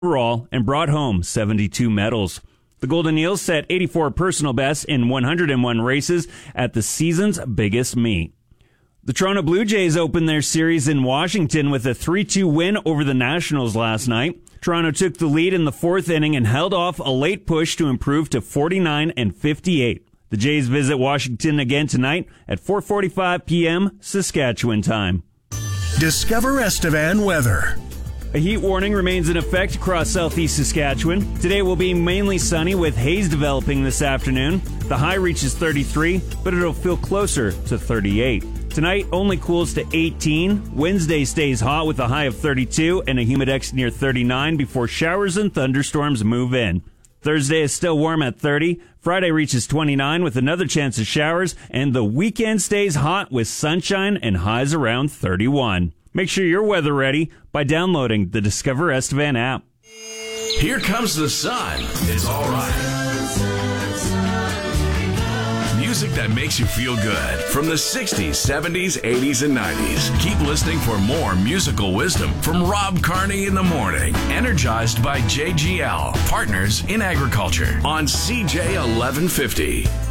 overall and brought home 72 medals. The Golden Eels set 84 personal bests in 101 races at the season's biggest meet. The Toronto Blue Jays opened their series in Washington with a 3-2 win over the Nationals last night. Toronto took the lead in the fourth inning and held off a late push to improve to 49-58. The Jays visit Washington again tonight at 4:45 p.m. Saskatchewan time. Discover Estevan weather. A heat warning remains in effect across southeast Saskatchewan. Today will be mainly sunny with haze developing this afternoon. The high reaches 33, but it'll feel closer to 38. Tonight only cools to 18. Wednesday stays hot with a high of 32 and a humidex near 39 before showers and thunderstorms move in. Thursday is still warm at 30. Friday reaches 29 with another chance of showers, and the weekend stays hot with sunshine and highs around 31. Make sure you're weather ready by downloading the Discover Estevan app. Here comes the sun. It's all right. Music that makes you feel good from the 60s, 70s, 80s, and 90s. Keep listening for more musical wisdom from Rob Carney in the morning. Energized by JGL, Partners in Agriculture on CJ 1150.